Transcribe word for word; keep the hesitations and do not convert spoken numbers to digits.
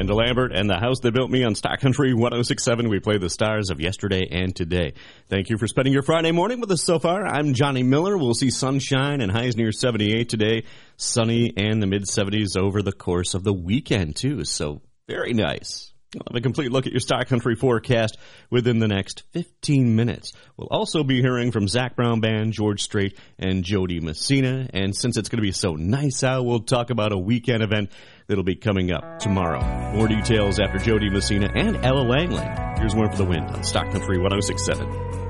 Amanda Lambert and the House That Built Me on Stock Country one oh six point seven. We play the stars of yesterday and today. Thank you for spending your Friday morning with us so far. I'm Johnny Miller. We'll see sunshine and highs near seventy-eight today. Sunny and the mid-seventies over the course of the weekend, too. So very nice. We'll have a complete look at your Stock Country forecast within the next fifteen minutes. We'll also be hearing from Zac Brown Band, George Strait, and Jody Messina. And since it's going to be so nice out, we'll talk about a weekend event that'll be coming up tomorrow. More details after Jody Messina and Ella Langley. Here's One for the Wind on Stock Country one oh six point seven.